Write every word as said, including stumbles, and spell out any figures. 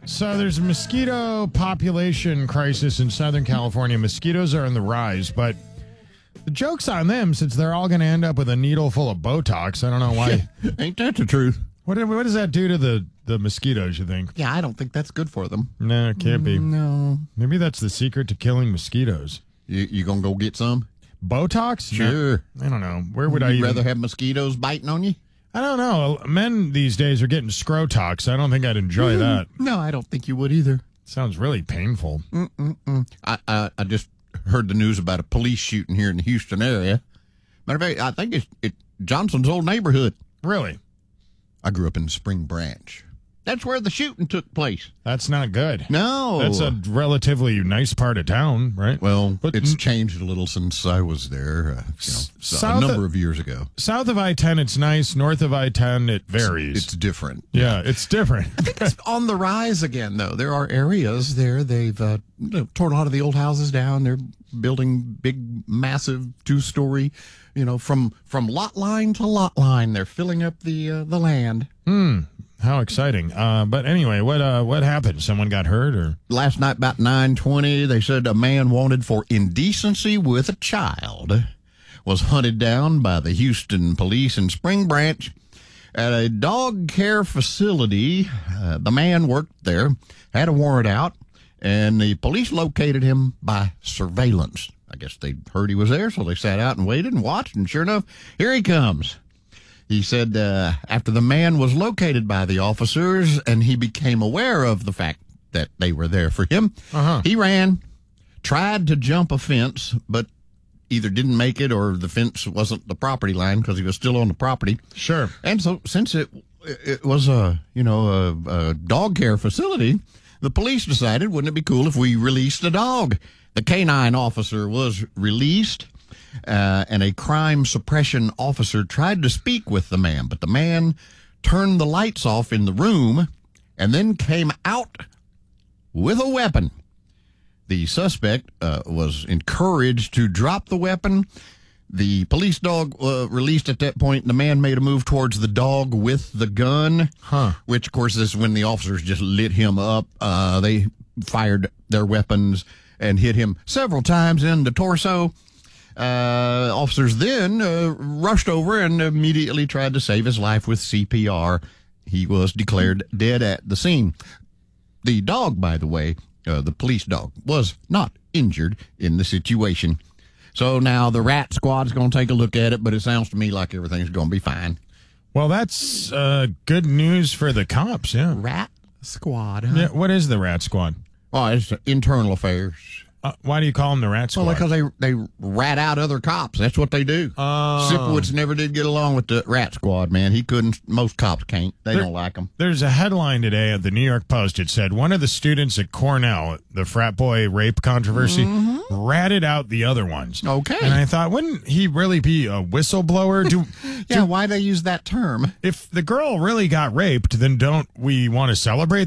So there's a mosquito population crisis in Southern California. Mosquitoes are on the rise, but the joke's on them since they're all going to end up with a needle full of Botox. I don't know why. Ain't that the truth? What, what does that do to the, the mosquitoes, you think? Yeah, I don't think that's good for them. No, it can't be. No. Maybe that's the secret to killing mosquitoes. You, you going to go get some? Botox? Sure. No, I don't know. Where would Would I you even... rather have mosquitoes biting on you? I don't know. Men these days are getting scrotox. I don't think I'd enjoy that. No, I don't think you would either. Sounds really painful. Mm-mm-mm. I, I I just heard the news about a police shooting here in the Houston area. Matter of fact, I think it's it, Johnson's old neighborhood. Really? I grew up in Spring Branch. That's where the shooting took place. That's not good. No. That's a relatively nice part of town, right? Well, But it's n- changed a little since I was there, uh, you know, S- so a south number of- of years ago. South of I ten, it's nice. North of I ten, it varies. It's different. yeah, it's different. It's on the rise again, though. There are areas there. They've uh, torn a lot of the old houses down. They're building big, massive two-story, you know, from from lot line to lot line. They're filling up the uh, the land. Hmm. How exciting. Uh, but anyway, what uh, what happened? Someone got hurt or? Last night, about nine twenty, they said a man wanted for indecency with a child was hunted down by the Houston police in Spring Branch at a dog care facility. Uh, the man worked there, had a warrant out, and the police located him by surveillance. I guess they heard he was there, so they sat out and waited and watched, and sure enough, here he comes. He said uh, after the man was located by the officers and he became aware of the fact that they were there for him, Uh-huh. he ran, tried to jump a fence, but either didn't make it or the fence wasn't the property line because he was still on the property. Sure. And so since it it was a, you know, a, a dog care facility, the police decided, wouldn't it be cool if we released a dog? The canine officer was released. Uh, and a crime suppression officer tried to speak with the man, but the man turned the lights off in the room and then came out with a weapon. The suspect uh, was encouraged to drop the weapon. The police dog uh, released at that point. The man made a move towards the dog with the gun, Huh. which, of course, is when the officers just lit him up. Uh, they fired their weapons and hit him several times in the torso. Uh, officers then uh, rushed over and immediately tried to save his life with C P R. He was declared dead at the scene. The dog, by the way, uh, the police dog, was not injured in the situation. So now the rat squad's going to take a look at it, but it sounds to me like everything's going to be fine. Well, that's uh, good news for the cops, yeah. Rat squad, huh? Yeah. What is the Rat Squad? Oh, it's internal affairs. Uh, why do you call them the Rat Squad? Well, because they they rat out other cops. That's what they do. Oh. Sipowicz never did get along with the rat squad, man. He couldn't. Most cops can't. They There- don't like him. There's a headline today at the New York Post. It said one of the students at Cornell, the frat boy rape controversy, ratted out the other ones. Okay. And I thought, wouldn't he really be a whistleblower? Do, Yeah, why they use that term? if the girl really got raped, then don't we want to celebrate